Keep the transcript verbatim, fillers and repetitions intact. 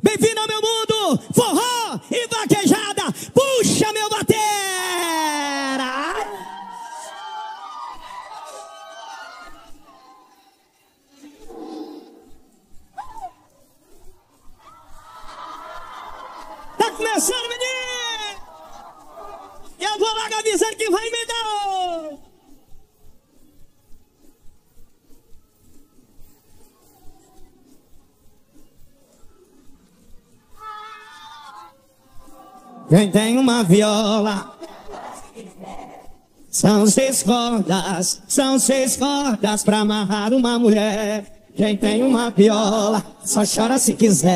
Bem-vindo ao meu mundo, forró e vaquejada. Puxa, meu batera. Tá começando, menino. E eu vou logo avisando que vai me dar. Quem tem uma viola, são seis cordas, são seis cordas pra amarrar uma mulher. Quem tem uma viola, só chora se quiser.